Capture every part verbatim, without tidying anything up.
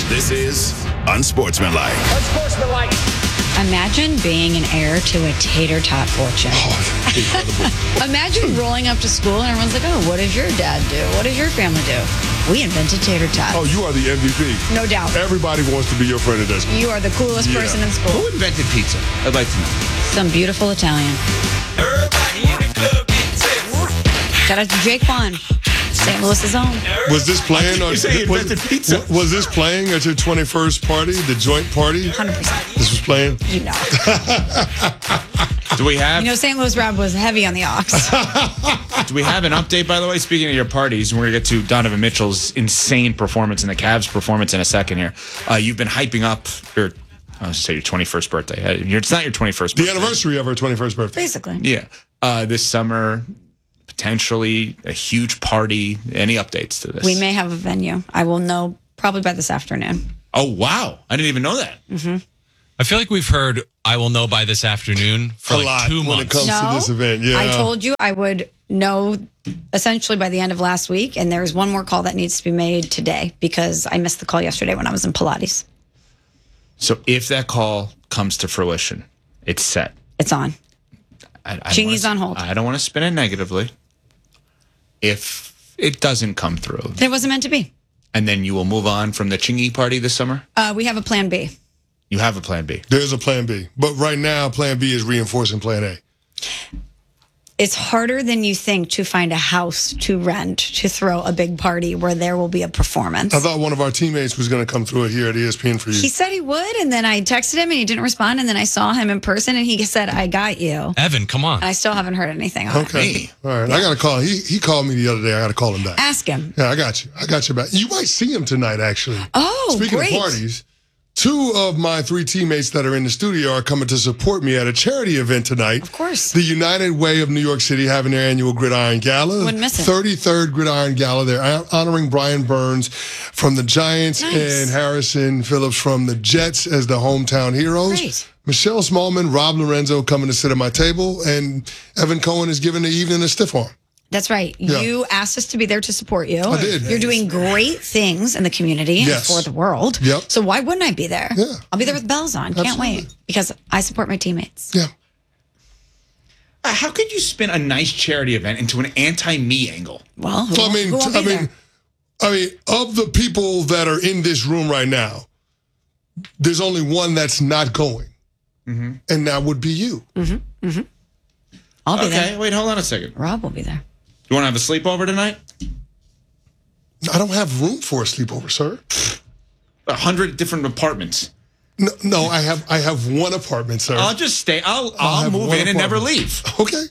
This is Unsportsmanlike. Unsportsmanlike. Imagine being an heir to a tater tot fortune. Oh, incredible. Imagine rolling up to school and everyone's like, oh, what does your dad do? What does your family do? We invented tater tots. Oh, you are the M V P. No doubt. Everybody wants to be your friend at this. You are the coolest Yeah. person in school. Who invented pizza? I'd like to know. Some beautiful Italian. Shout out to Jake Vaughn, Saint Louis's own. Was this playing? You Or, say you was, invented pizza. wa- was this playing at your twenty-first party, the joint party? one hundred percent. This was playing? You know. Do we have You know, Saint Louis Rob was heavy on the ox. do we have an update, by the way? Speaking of your parties, we're going to get to Donovan Mitchell's insane performance and the Cavs' performance in a second here. Uh, you've been hyping up your, I was say your twenty-first birthday. Uh, your- It's not your twenty-first The birthday. anniversary of her twenty-first birthday. Basically. Yeah. Uh, this summer, potentially a huge party. Any updates to this? We may have a venue. I will know probably by this afternoon. Oh, wow. I didn't even know that. I feel like we've heard I will know by this afternoon for A like lot two when it months. comes to this event. Yeah. I told you I would know essentially by the end of last week, and there's one more call that needs to be made today because I missed the call yesterday when I was in Pilates. So if that call comes to fruition, it's set. It's on. I, I don't Chingy's wanna- on hold. I don't want to spin it negatively. If it doesn't come through, It wasn't meant to be. and then you will move on from the Chingy party this summer, Uh, we have a plan B. you have a plan B. There's a plan B. But right now, plan B is reinforcing plan A. It's harder than you think to find a house to rent to throw a big party where there will be a performance. I thought one of our teammates was going to come through it here at E S P N for you. He said he would, and then I texted him and he didn't respond, and then I saw him in person and he said, I got you. Evan, come on. And I still haven't heard anything on it. Okay. Me. All right. I got to call. He he called me the other day. I got to call him back. Ask him. Yeah, I got you. I got you back. You might see him tonight, actually. Oh, Speaking great. of parties, two of my three teammates that are in the studio are coming to support me at a charity event tonight. Of course. The United Way of New York City having their annual Gridiron Gala. Wouldn't miss it. thirty-third Gridiron Gala. They're hon- honoring Brian Burns from the Giants Nice. and Harrison Phillips from the Jets as the hometown heroes. Great. Michelle Smallman, Rob Lorenzo coming to sit at my table, and Evan Cohen is giving the evening a stiff arm. That's right. Yeah. You asked us to be there to support you. I did. You're doing great things in the community Yes. and for the world. Yep. So why wouldn't I be there? Yeah. I'll be there with bells on. Can't Absolutely. wait because I support my teammates. Yeah. Uh, How could you spin a nice charity event into an anti-me angle? Well, who, So, I won't- mean, who won't I be mean, there? I mean, of the people that are in this room right now, there's only one that's not going, and that would be you. I'll be Okay, there. wait, hold on a second. Rob will be there. You want to have a sleepover tonight? I don't have room for a sleepover, sir. A hundred different apartments. No, no, I have I have one apartment, sir. I'll just stay. I'll I'll, have move one in and never apartment. leave. Okay,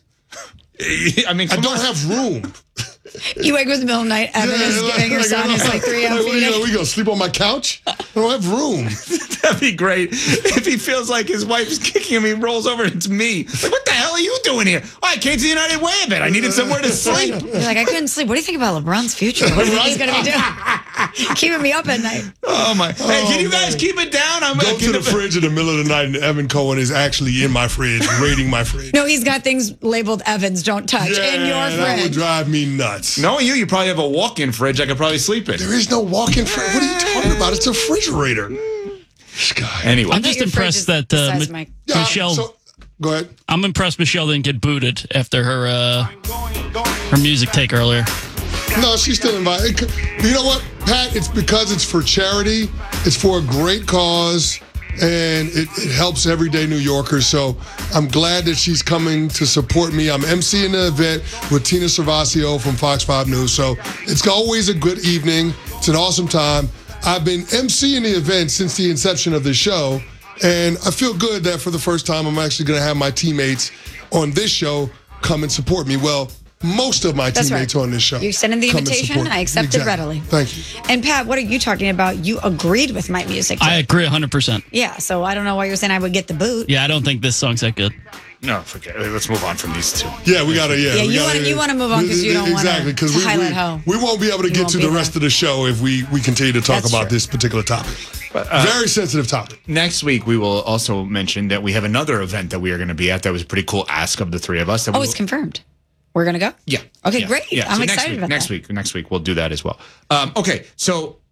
I mean, I come don't on. have room. You wake up in the middle of the night. Evan is giving your son his like three a.m. Like, what are you feeding. gonna- we gonna sleep on my couch? I don't have room. That'd be great. If he feels like his wife is kicking him, he rolls over and it's me. Like, what the hell are you doing here? Oh, I came to the United Way of it. I needed somewhere to sleep. You're like, I couldn't sleep. What do you think about LeBron's future? What do you think he's going to be doing? Keeping me up at night. Oh my! Hey, can you guys man. keep it down? I'm Go to the fridge in the middle of the night, and Evan Cohen is actually in my fridge, raiding my fridge. No, he's got things labeled Evans, don't touch, in your that would fridge. drive me nuts. Knowing you, you probably have a walk-in fridge I could probably sleep in. There is no walk-in fridge. What are you talking about? It's a refrigerator. This guy. Anyway, I I'm bet just your fridge is impressed that the uh, size Mi- of my- Yeah, Michelle. so- go ahead. I'm impressed Michelle didn't get booted after her uh, her music take earlier. No, she's still invited. You know what, Pat? It's because it's for charity. It's for a great cause, and it, it helps everyday New Yorkers. So I'm glad that she's coming to support me. I'm emceeing the event with Tina Servasio from Fox five News. So it's always a good evening. It's an awesome time. I've been emceeing the event since the inception of the show, and I feel good that for the first time I'm actually going to have my teammates on this show come and support me. Well, most of my That's teammates right. on this show. You sent in the come and invitation. support me. I accepted Exactly. readily. Thank you. And Pat, what are you talking about? You agreed with my music. I take. agree one hundred percent. Yeah, so I don't know why you're saying I would get the boot. Yeah, I don't think this song's that good. no, forget it. Let's move on from these two. Yeah, we gotta. Yeah, Yeah, we you gotta, wanna- you wanna move on 'cause you don't wanna exactly because to we, highlight we, how we won't be able to you get won't to be the rest there. of the show if we we continue to talk That's about true. this particular topic. uh, Very sensitive topic. Next week, we will also mention that we have another event that we are going to be at. That was a pretty cool ask of the three of us. That Oh, we it's will- confirmed. We're going to go? Yeah. Okay, Yeah. great. Yeah. I'm So next excited week, about next that. week. Next week, we'll do that as well. Um, okay, so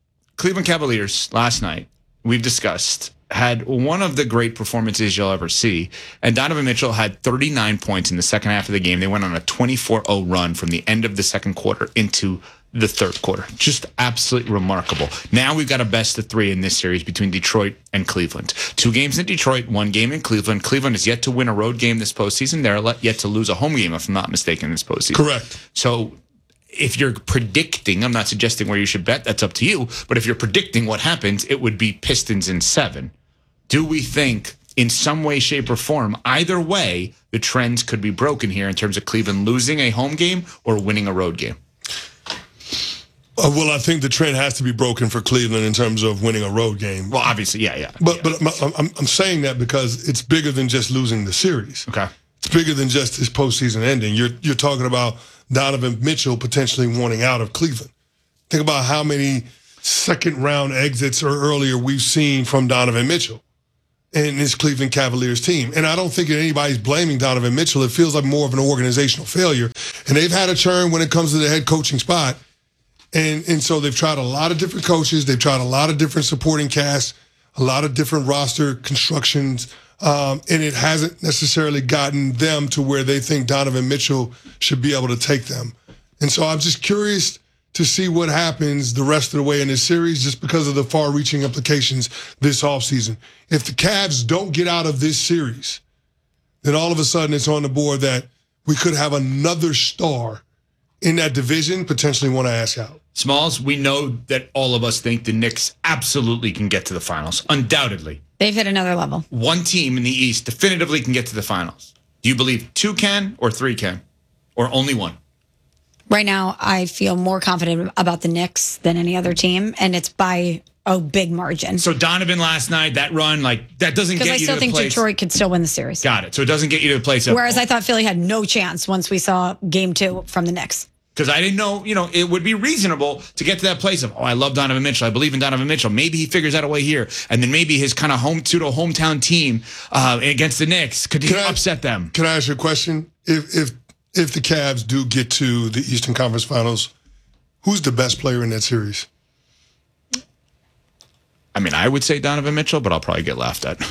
Cleveland Cavaliers last night, we've discussed, had one of the great performances you'll ever see. And Donovan Mitchell had thirty-nine points in the second half of the game. They went on a twenty-four oh run from the end of the second quarter into the third quarter. Just absolutely remarkable. Now we've got a best of three in this series between Detroit and Cleveland. Two games in Detroit, one game in Cleveland. Cleveland is yet to win a road game this postseason. They're yet to lose a home game, if I'm not mistaken, this postseason. Correct. So if you're predicting, I'm not suggesting where you should bet, that's up to you, but if you're predicting what happens, it would be Pistons in seven. Do we think in some way, shape, or form, either way, the trends could be broken here in terms of Cleveland losing a home game or winning a road game? Uh, well, I think the trend has to be broken for Cleveland in terms of winning a road game. Well, obviously, yeah, yeah. But yeah. but I'm, I'm, I'm saying that because it's bigger than just losing the series. Okay. It's bigger than just this postseason ending. You're you're talking about Donovan Mitchell potentially wanting out of Cleveland. Think about how many second round exits or earlier we've seen from Donovan Mitchell and this Cleveland Cavaliers team. And I don't think anybody's blaming Donovan Mitchell. It feels like more of an organizational failure. And they've had a churn when it comes to the head coaching spot. And and so they've tried a lot of different coaches. They've tried a lot of different supporting casts, a lot of different roster constructions, um, and it hasn't necessarily gotten them to where they think Donovan Mitchell should be able to take them. And so I'm just curious to see what happens the rest of the way in this series just because of the far-reaching implications this offseason. If the Cavs don't get out of this series, then all of a sudden it's on the board that we could have another star in that division potentially want to ask out. Smalls, we know that all of us think the Knicks absolutely can get to the finals, undoubtedly. They've hit another level. One team in the East definitively can get to the finals. Do you believe two can or three can? Or only one? Right now, I feel more confident about the Knicks than any other team, and it's by a big margin. So Donovan last night, that run, like, that doesn't get you to the place. Because I still think Detroit could still win the series. Got it. So it doesn't get you to the place of. Whereas I thought Philly had no chance once we saw game two from the Knicks. Because I didn't know, you know, it would be reasonable to get to that place of, oh, I love Donovan Mitchell. I believe in Donovan Mitchell. Maybe he figures out a way here. And then maybe his kind of home pseudo hometown team uh, against the Knicks could he upset them. Can I ask you a question? If if if the Cavs do get to the Eastern Conference Finals, who's the best player in that series? I mean, I would say Donovan Mitchell, but I'll probably get laughed at.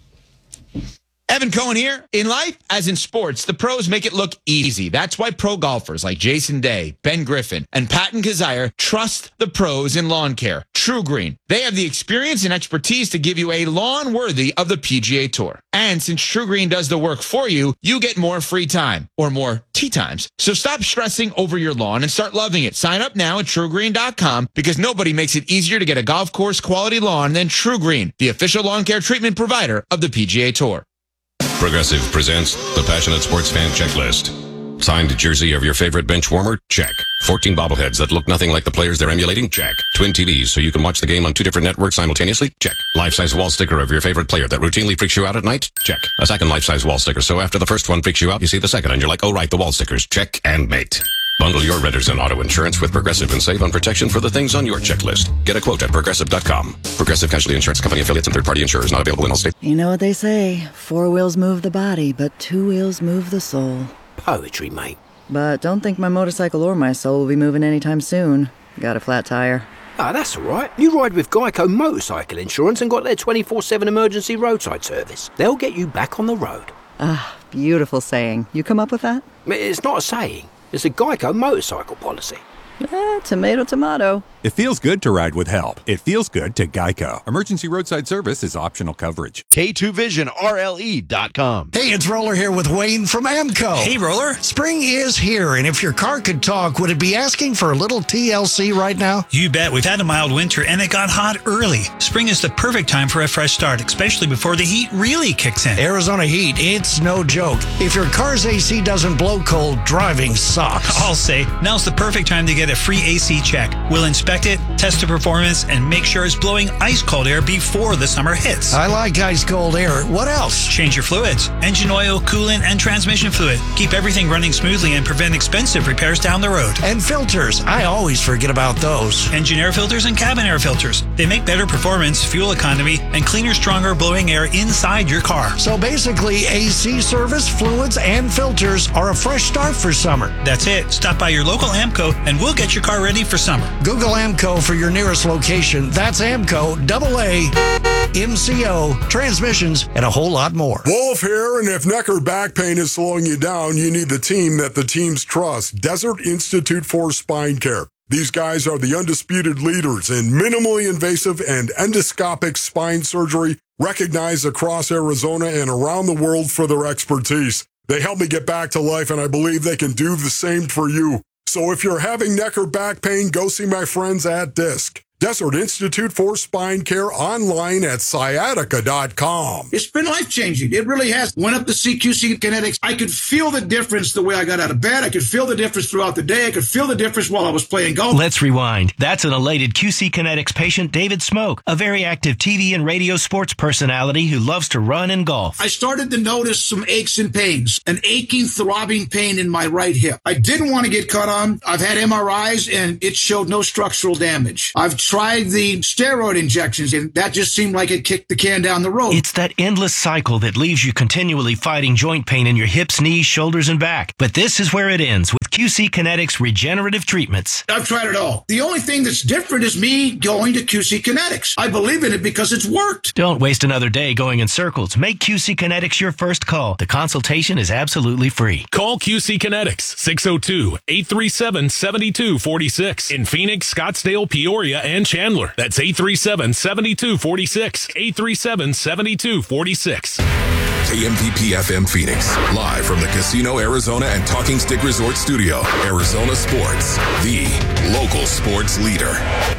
Evan Cohen here. In life, as in sports, the pros make it look easy. That's why pro golfers like Jason Day, Ben Griffin, and Patton Kazire trust the pros in lawn care. True Green. They have the experience and expertise to give you a lawn worthy of the P G A Tour. And since True Green does the work for you, you get more free time or more tee times. So stop stressing over your lawn and start loving it. Sign up now at true green dot com because nobody makes it easier to get a golf course quality lawn than True Green, the official lawn care treatment provider of the P G A Tour. Progressive presents the Passionate Sports Fan Checklist. Signed jersey of your favorite bench warmer? Check. fourteen bobbleheads that look nothing like the players they're emulating? Check. Twin T Vs so you can watch the game on two different networks simultaneously? Check. Life-size wall sticker of your favorite player that routinely freaks you out at night? Check. A second life-size wall sticker so after the first one freaks you out, you see the second and you're like, oh right, the wall stickers. Check and mate. Bundle your renters and auto insurance with Progressive and save on protection for the things on your checklist. Get a quote at progressive dot com. Progressive Casualty Insurance Company affiliates and third-party insurers not available in all states. You know what they say, four wheels move the body, but two wheels move the soul. Poetry, mate. But don't think my motorcycle or my soul will be moving anytime soon. Got a flat tire. Ah, that's all right. You ride with Geico Motorcycle Insurance and got their twenty-four seven emergency roadside service. They'll get you back on the road. Ah, beautiful saying. You come up with that? It's not a saying. It's a Geico motorcycle policy. Eh, tomato, tomato. It feels good to ride with help. It feels good to Geico. Emergency roadside service is optional coverage. K two Vision R L E dot com. Hey, it's Roller here with Wayne from Amco. Hey, Roller. Spring is here, and if your car could talk, would it be asking for a little T L C right now? You bet. We've had a mild winter, and it got hot early. Spring is the perfect time for a fresh start, especially before the heat really kicks in. Arizona heat, it's no joke. If your car's A C doesn't blow cold, driving sucks. I'll say, now's the perfect time to get a free A C check. We'll inspect it, test the performance, and make sure it's blowing ice-cold air before the summer hits. I like ice-cold air. What else? Change your fluids. Engine oil, coolant, and transmission fluid. Keep everything running smoothly and prevent expensive repairs down the road. And filters. I always forget about those. Engine air filters and cabin air filters. They make better performance, fuel economy, and cleaner, stronger blowing air inside your car. So basically, A C service, fluids, and filters are a fresh start for summer. That's it. Stop by your local Amco, and we'll get your car ready for summer. Google Amco AMCO for your nearest location. That's AMCO, double A, M C O, transmissions, and a whole lot more. Wolf here, and if neck or back pain is slowing you down, you need the team that the teams trust. Desert Institute for Spine Care. These guys are the undisputed leaders in minimally invasive and endoscopic spine surgery, recognized across Arizona and around the world for their expertise. They helped me get back to life, and I believe they can do the same for you. So if you're having neck or back pain, go see my friends at DISC. Desert Institute for Spine Care, online at sciatica dot com. It's been life-changing. It really has. Went up to see Q C Kinetics. I could feel the difference the way I got out of bed. I could feel the difference throughout the day. I could feel the difference while I was playing golf. Let's rewind. That's an elated Q C Kinetics patient, David Smoke, a very active T V and radio sports personality who loves to run and golf. I started to notice some aches and pains, an aching, throbbing pain in my right hip. I didn't want to get cut on. I've had M R Is, and it showed no structural damage. I've tried the steroid injections, and that just seemed like it kicked the can down the road. It's that endless cycle that leaves you continually fighting joint pain in your hips, knees, shoulders, and back. But this is where it ends with Q C Kinetics regenerative treatments. I've tried it all. The only thing that's different is me going to Q C Kinetics. I believe in it because it's worked. Don't waste another day going in circles. Make Q C Kinetics your first call. The consultation is absolutely free. Call Q C Kinetics, six oh two, eight three seven, seven two four six in Phoenix, Scottsdale, Peoria, and Chandler. That's eight three seven, seven two four six, eight three seven, seven two four six. K M P P F M Phoenix, live from the Casino Arizona and Talking Stick Resort Studio. Arizona Sports, the local sports leader.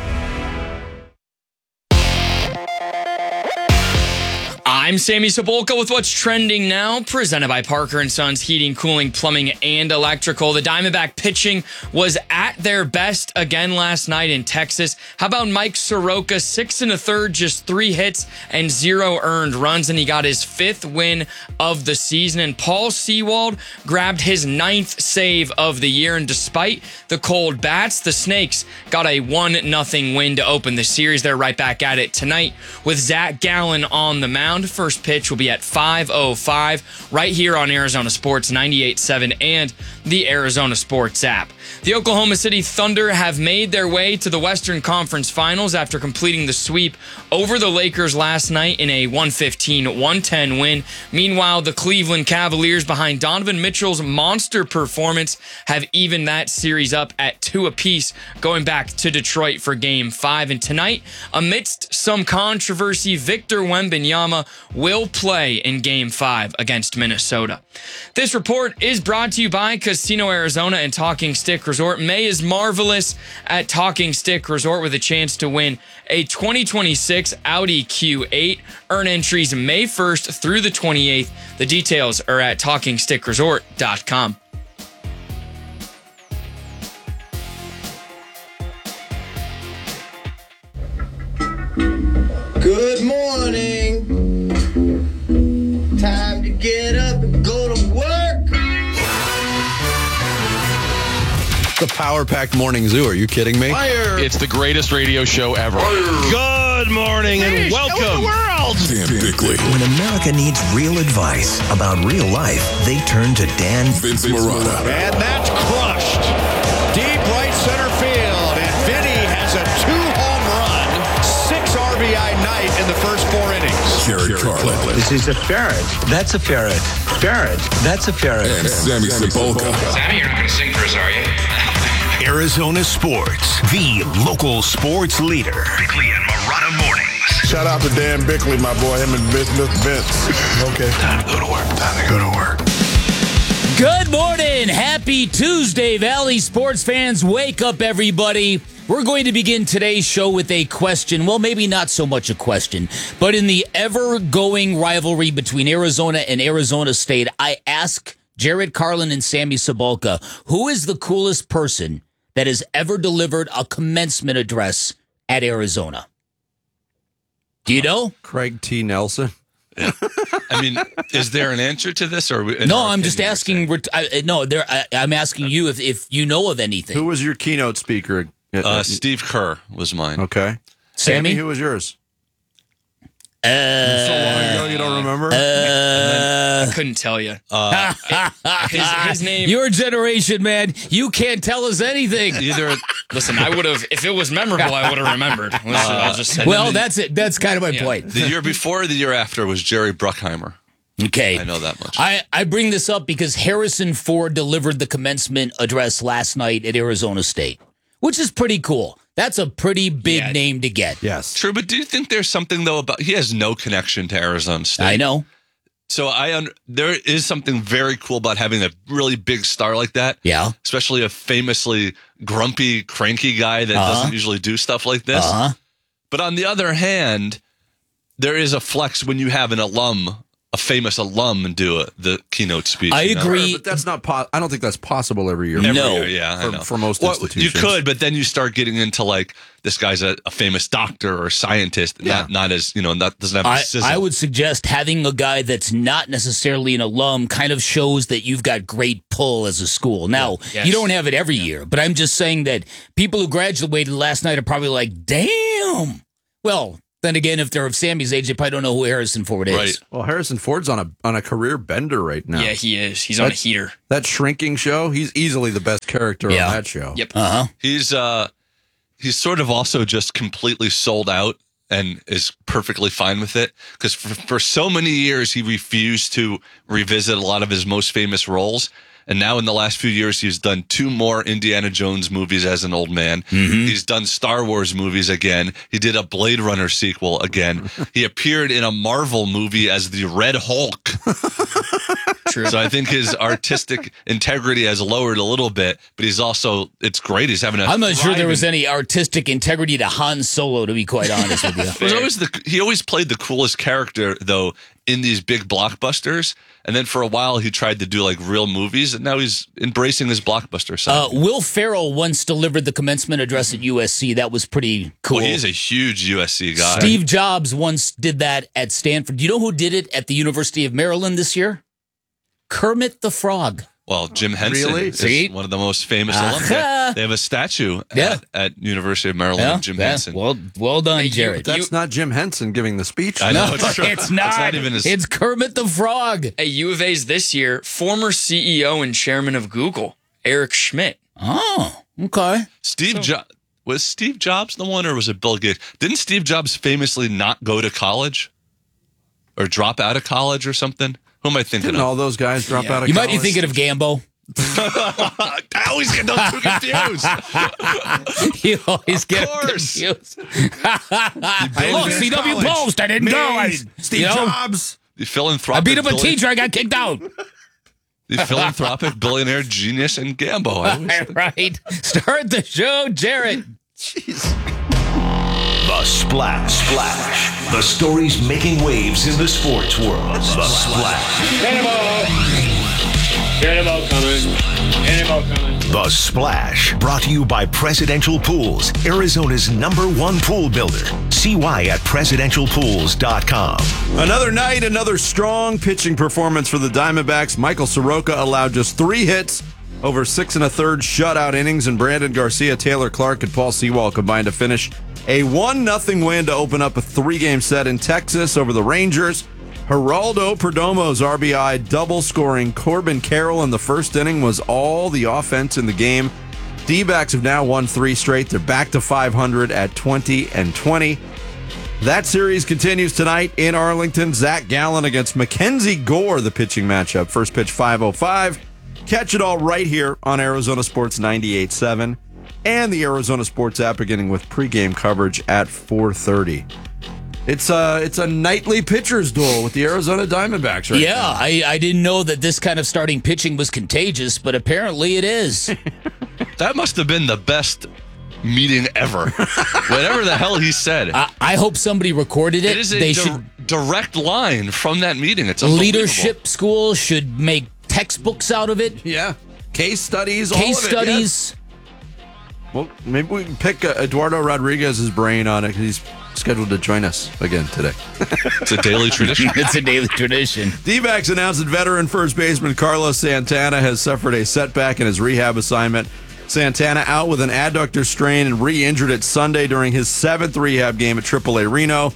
I'm Sammy Cebulka with what's trending now, presented by Parker and Sons Heating, Cooling, Plumbing, and Electrical. The Diamondback pitching was at their best again last night in Texas. How about Mike Soroka, six and a third, just three hits and zero earned runs, and he got his fifth win of the season. And Paul Sewald grabbed his ninth save of the year, and despite the cold bats, the Snakes got a one nothing win to open the series. They're right back at it tonight with Zach Gallen on the mound. First pitch will be at five oh five right here on Arizona Sports ninety-eight point seven and the Arizona Sports app. The Oklahoma City Thunder have made their way to the Western Conference Finals after completing the sweep over the Lakers last night in a one fifteen one ten win. Meanwhile, the Cleveland Cavaliers, behind Donovan Mitchell's monster performance, have evened that series up at two apiece, going back to Detroit for Game five. And tonight, amidst some controversy, Victor Wembanyama will play in Game five against Minnesota. This report is brought to you by Casino Arizona and Talking Stick Resort. May is marvelous at Talking Stick Resort with a chance to win a twenty twenty-six Audi Q eight. Earn entries May first through the twenty-eighth. The details are at talking stick resort dot com. Good morning. Time to get up and go to work. The power-packed morning zoo. Are you kidding me? Fire. It's the greatest radio show ever. Fire. Good morning and Hey, welcome. show the world. Dan Bickley, When America needs real advice about real life, they turn to Dan Vince Marotta, And that's crushed. Deep right center field. And Vinny has a two-home run, six R B I night in the first four innings. Jared Carlin, This is a ferret. That's a ferret. Ferret. That's a ferret. and Sammy Cebulka. Sammy, you're not going to sing for us, are you? Arizona Sports, the local sports leader. Bickley and Marotta mornings. Shout out to Dan Bickley, my boy, him and Vince. Vince. Okay. Time to go to work. Time to go to work. Good morning. Happy Tuesday, Valley sports fans. Wake up, everybody. We're going to begin today's show with a question. Well, maybe not so much a question, but in the ever-going rivalry between Arizona and Arizona State, I ask Jared Carlin and Sammy Cebulka, who is the coolest person that has ever delivered a commencement address at Arizona? Do you know? Craig T. Nelson. I mean, is there an answer to this? Or No, I'm just asking. I, no, there. I, I'm asking you if, if you know of anything. Who was your keynote speaker? Uh, Steve Kerr was mine. Okay. Sammy? Who was yours? Uh, so long ago, you don't remember? Uh, I couldn't tell you. Uh, his, his name. Your generation, man. You can't tell us anything. Either. Listen, I would have. If it was memorable, I would have remembered. Let's, Uh, I'll just say well, the- that's it. That's kind of my Yeah. point. The year before, or the year after was Jerry Bruckheimer. Okay. I know that much. I, I bring this up because Harrison Ford delivered the commencement address last night at Arizona State, which is pretty cool. That's a pretty big Yeah. name to get. Yes. True, but do you think there's something though about he has no connection to Arizona State? I know. So I un- there is something very cool about having a really big star like that. Yeah. Especially a famously grumpy, cranky guy that Uh-huh. doesn't usually do stuff like this. Uh-huh. But on the other hand, there is a flex when you have an alum, a famous alum, do a, the keynote speech. I you know? agree. But that's not. Po- I don't think that's possible every year. Every No. year, yeah, I For, know. for most Well, institutions, you could, but then you start getting into like this guy's a, a famous doctor or scientist, Yeah. not not as you know, not doesn't have I, the sizzle. I would suggest having a guy that's not necessarily an alum kind of shows that you've got great pull as a school. Now, Yes. you don't have it every year, but I'm just saying that people who graduated last night are probably like, damn. Well, then again, if they're of Sammy's age, they probably don't know who Harrison Ford is. Right. Well, Harrison Ford's on a on a career bender right now. Yeah, he is. He's on a That's- heater. That Shrinking show, he's easily the best character Yeah. on that show. Yep. Uh-huh. He's uh he's sort of also just completely sold out and is perfectly fine with it because for, for so many years he refused to revisit a lot of his most famous roles. And now in the last few years, he's done two more Indiana Jones movies as an old man. Mm-hmm. He's done Star Wars movies again. He did a Blade Runner sequel again. He appeared in a Marvel movie as the Red Hulk. True. So I think his artistic integrity has lowered a little bit, but he's also, it's great. He's having a I'm not sure there was thriving- any artistic integrity to Han Solo, to be quite honest with you. It was always the, he always played the coolest character, though, in these big blockbusters. And then for a while, he tried to do like real movies, and now he's embracing his blockbuster side. Uh, Will Ferrell once delivered the commencement address at U S C. That was pretty cool. Well, he is a huge U S C guy. Steve Jobs once did that at Stanford. Do you know who did it at the University of Maryland this year? Kermit the Frog. Well, Jim Henson Really? is See? one of the most famous Aha. alumni. They have a statue Yeah. at, at University of Maryland Yeah, of Jim yeah. Henson. Well, well done, Jared. That's not Jim Henson giving the speech. I know, No, it's true. it's not. It's not even his- It's Kermit the Frog. At U of A's this year, former C E O and chairman of Google, Eric Schmidt. Oh, okay. Steve Jobs. Was Steve Jobs the one, or was it Bill Gates? Didn't Steve Jobs famously not go to college? Or drop out of college or something? Who am I thinking Didn't of? all those guys drop Yeah. out of You college? might be thinking of Gambo. I always get those two confused. You always Of get course. confused. I Look, didn't C W finish college. Post. I didn't Me, go. I, Steve you know, Jobs. The I philanthropic beat up a billi- teacher. I got kicked out. The philanthropic billionaire genius and Gambo. I always think. Right. Start the show, Jarrett. The Splash. Splash. The stories making waves in the sports world. The Splash. Cannonball coming. Cannonball coming. The Splash. Brought to you by Presidential Pools, Arizona's number one pool builder. See why at presidential pools dot com. Another night, another strong pitching performance for the Diamondbacks. Michael Soroka allowed just three hits over six and a third shutout innings, and Brandon Garcia, Taylor Clark, and Paul Sewald combined to finish a one nothing win to open up a three-game set in Texas over the Rangers. Geraldo Perdomo's R B I double scoring Corbin Carroll in the first inning was all the offense in the game. D-backs have now won three straight. They're back to five hundred at twenty and twenty. That series continues tonight in Arlington. Zach Gallen against Mackenzie Gore, the pitching matchup. First pitch five oh five. Catch it all right here on Arizona Sports ninety-eight point seven and the Arizona Sports app, beginning with pregame coverage at four thirty. It's a, it's a nightly pitcher's duel with the Arizona Diamondbacks right Yeah, now. I, I didn't know that this kind of starting pitching was contagious, but apparently it is. That must have been the best meeting ever. Whatever the hell he said. I, I hope somebody recorded it. It is a they di- should direct line from that meeting. It's unbelievable. leadership school should make textbooks out of it. Yeah. Case studies, Case all of it, studies. yeah. Well, maybe we can pick uh, Eduardo Rodriguez's brain on it because he's scheduled to join us again today. It's a daily tradition. It's a daily tradition. D-backs announced that veteran first baseman Carlos Santana has suffered a setback in his rehab assignment. Santana out with an adductor strain and re-injured it Sunday during his seventh rehab game at triple A Reno.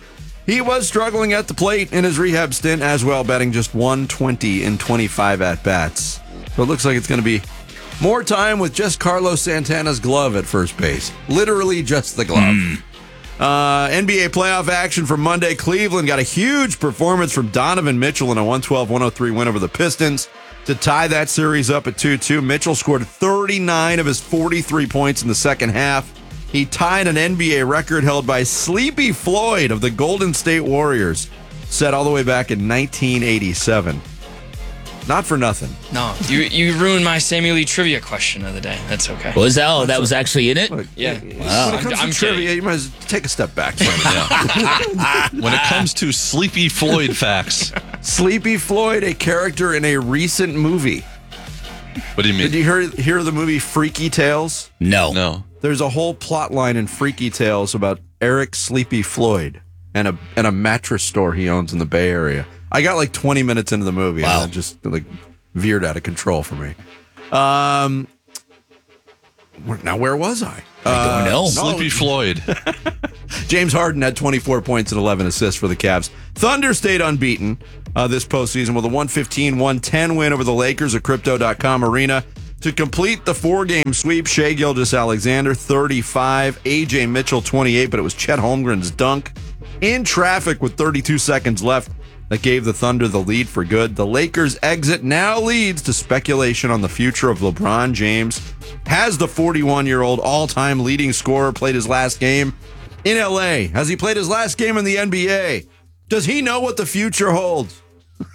He was struggling at the plate in his rehab stint as well, batting just one twenty in twenty-five at-bats. So it looks like it's going to be more time with just Carlos Santana's glove at first base. Literally just the glove. Mm. Uh, N B A playoff action for Monday. Cleveland got a huge performance from Donovan Mitchell in a one twelve one oh three win over the Pistons to tie that series up at two two. Mitchell scored thirty-nine of his forty-three points in the second half. He tied an N B A record held by Sleepy Floyd of the Golden State Warriors, set all the way back in nineteen eighty-seven. Not for nothing. No, you you ruined my Sammy Lee trivia question of the day. That's okay. Was that? Oh, that was actually in it? Look, Yeah. Wow. When it comes I'm, I'm to trivia, kidding. you might as well take a step back. When it comes to Sleepy Floyd facts. Sleepy Floyd, a character in a recent movie. What do you mean? Did you hear, hear the movie Freaky Tales? No. No. There's a whole plot line in Freaky Tales about Eric Sleepy Floyd and a and a mattress store he owns in the Bay Area. I got like twenty minutes into the movie Wow. and it just like veered out of control for me. Um, where- now where was I? I don't know. Sleepy Floyd. James Harden had twenty-four points and eleven assists for the Cavs. Thunder stayed unbeaten uh, this postseason with a one fifteen one ten win over the Lakers at Crypto dot com Arena. To complete the four-game sweep, Shai Gilgeous-Alexander, thirty-five, A J Mitchell, twenty-eight, but it was Chet Holmgren's dunk in traffic with thirty-two seconds left that gave the Thunder the lead for good. The Lakers' exit now leads to speculation on the future of LeBron James. Has the forty-one-year-old all-time leading scorer played his last game in L A? Has he played his last game in the N B A? Does he know what the future holds?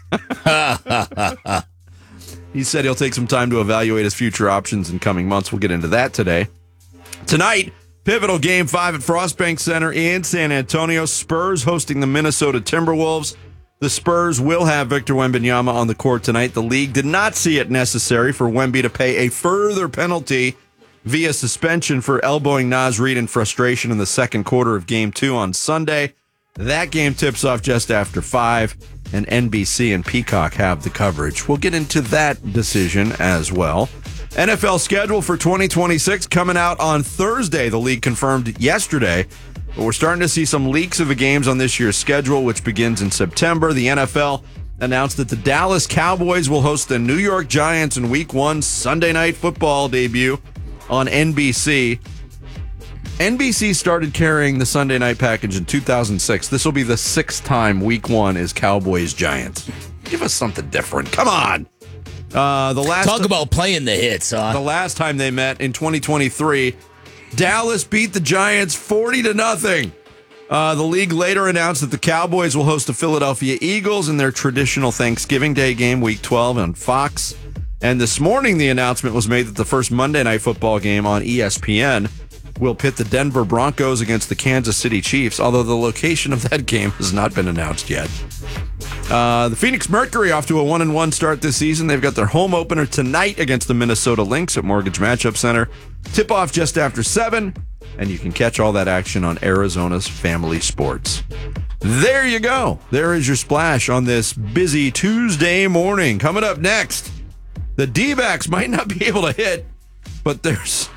He said he'll take some time to evaluate his future options in coming months. We'll get into that today. Tonight, pivotal game five at Frostbank Center in San Antonio. Spurs hosting the Minnesota Timberwolves. The Spurs will have Victor Wembanyama on the court tonight. The league did not see it necessary for Wemby to pay a further penalty via suspension for elbowing Naz Reid in frustration in the second quarter of game two on Sunday. That game tips off just after five, and N B C and Peacock have the coverage. We'll get into that decision as well. N F L schedule for twenty twenty-six coming out on Thursday. The league confirmed yesterday, but we're starting to see some leaks of the games on this year's schedule, which begins in September. The N F L announced that the Dallas Cowboys will host the New York Giants in Week one Sunday Night Football debut on N B C. N B C started carrying the Sunday night package in two thousand six. This will be the sixth time Week One is Cowboys Giants. Give us something different. Come on. Uh, the last Talk about playing the hits, huh? The last time they met in twenty twenty-three, Dallas beat the Giants forty to nothing. Uh, the league later announced that the Cowboys will host the Philadelphia Eagles in their traditional Thanksgiving Day game, Week twelve, on Fox. And this morning, the announcement was made that the first Monday Night Football game on E S P N will pit the Denver Broncos against the Kansas City Chiefs, although the location of that game has not been announced yet. Uh, the Phoenix Mercury off to a one and one start this season. They've got their home opener tonight against the Minnesota Lynx at Mortgage Matchup Center. Tip-off just after seven, and you can catch all that action on Arizona's Family Sports. There you go. There is your splash on this busy Tuesday morning. Coming up next, the D-backs might not be able to hit, but there's...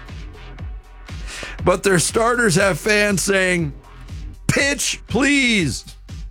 But their starters have fans saying, pitch, please.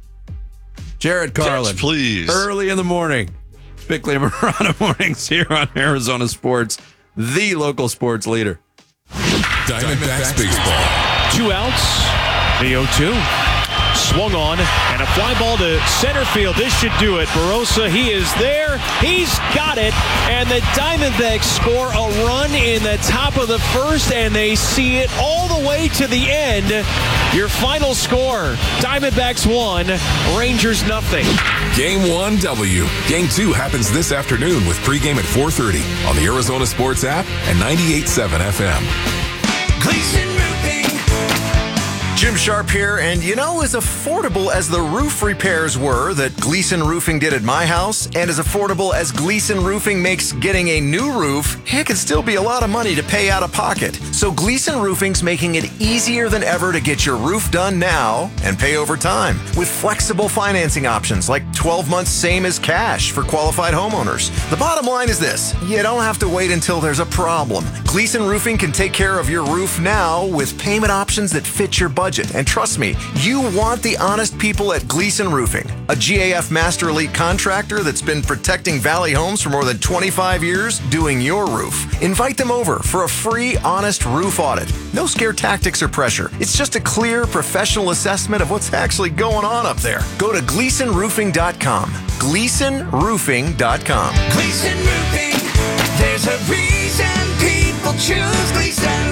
Jared Carlin. Pitch, please. Early in the morning. Bickley and Marana mornings here on Arizona Sports, the local sports leader. Diamondbacks baseball. Two outs. The oh two. Swung on, and a fly ball to center field. This should do it. Barossa, he is there. He's got it. And the Diamondbacks score a run in the top of the first, and they see it all the way to the end. Your final score, Diamondbacks one, Rangers nothing. Game one W. Game two happens this afternoon with pregame at four thirty on the Arizona Sports app and ninety-eight point seven F M. Gleason Roofing. Jim Sharp here, and you know, as affordable as the roof repairs were that Gleason Roofing did at my house, and as affordable as Gleason Roofing makes getting a new roof, it can still be a lot of money to pay out of pocket. So Gleason Roofing's making it easier than ever to get your roof done now and pay over time with flexible financing options like twelve months same as cash for qualified homeowners. The bottom line is this: you don't have to wait until there's a problem. Gleason Roofing can take care of your roof now with payment options that fit your budget budget. And trust me, you want the honest people at Gleason Roofing, a G A F Master Elite contractor that's been protecting Valley Homes for more than twenty-five years, doing your roof. Invite them over for a free, honest roof audit. No scare tactics or pressure. It's just a clear, professional assessment of what's actually going on up there. Go to Gleason Roofing dot com. Gleason Roofing dot com. Gleason Roofing, there's a reason people choose Gleason.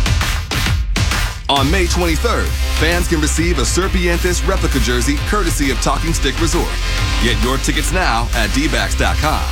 On May twenty-third, fans can receive a Serpientes replica jersey courtesy of Talking Stick Resort. Get your tickets now at D backs dot com.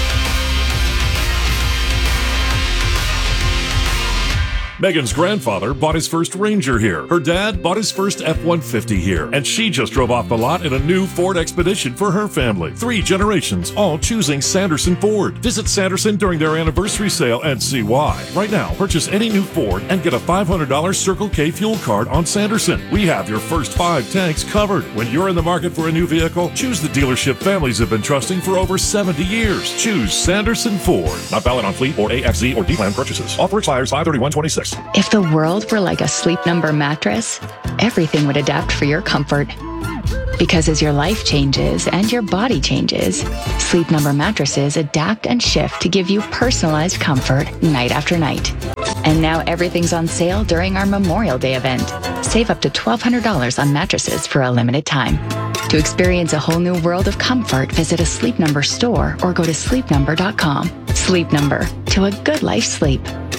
Megan's grandfather bought his first Ranger here. Her dad bought his first F one fifty here. And she just drove off the lot in a new Ford Expedition for her family. Three generations, all choosing Sanderson Ford. Visit Sanderson during their anniversary sale and see why. Right now, purchase any new Ford and get a five hundred dollars Circle K fuel card on Sanderson. We have your first five tanks covered. When you're in the market for a new vehicle, choose the dealership families have been trusting for over seventy years. Choose Sanderson Ford. Not valid on fleet or A X Z or D-Plan purchases. Offer expires five thirty-one twenty-six. If the world were like a Sleep Number mattress, everything would adapt for your comfort. Because as your life changes and your body changes, Sleep Number mattresses adapt and shift to give you personalized comfort night after night. And now everything's on sale during our Memorial Day event. Save up to twelve hundred dollars on mattresses for a limited time. To experience a whole new world of comfort, visit a Sleep Number store or go to sleep number dot com. Sleep Number, to a good life sleep.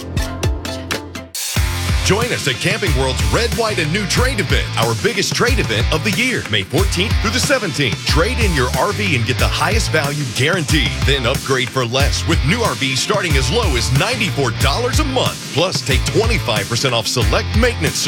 Join us at Camping World's Red, White, and New Trade event, our biggest trade event of the year, May fourteenth through the seventeenth. Trade in your R V and get the highest value guaranteed. Then upgrade for less with new R Vs starting as low as ninety-four dollars a month. Plus, take twenty-five percent off select maintenance services.